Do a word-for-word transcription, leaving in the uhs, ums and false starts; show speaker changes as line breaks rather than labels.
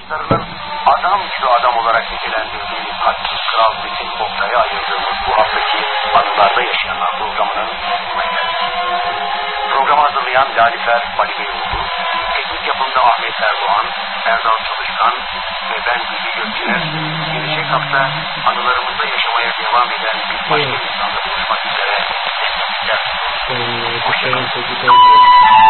arkadaşlarının adam gibi adam olarak nitelendirdiği kalpsiz kral Metin Oktay'a ayırdığımız bu haftaki Anılarda Yaşayanlar programının sonuna geldik. Programı hazırlayan Lalifer Balibeyoğlu, teknik yapımda Ahmet Erdoğan, Erdal Çalışkan ve ben Bilgi Gökçener. Gelecek hafta anılarımızda yaşamaya devam eden bir başka insanla buluşmak üzere. Hoşçakalın.